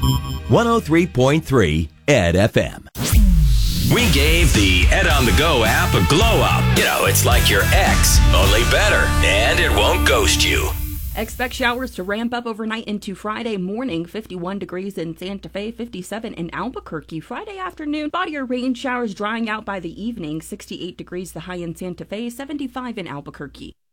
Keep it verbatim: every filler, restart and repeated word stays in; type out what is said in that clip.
one oh three point three Ed F M. We gave the Ed on the Go app a glow up. You know, it's like your ex, only better, and it won't ghost you. Expect showers to ramp up overnight into Friday morning. fifty-one degrees in Santa Fe, fifty-seven in Albuquerque. Friday afternoon, body or rain showers drying out by the evening. sixty-eight degrees the high in Santa Fe, seventy-five in Albuquerque.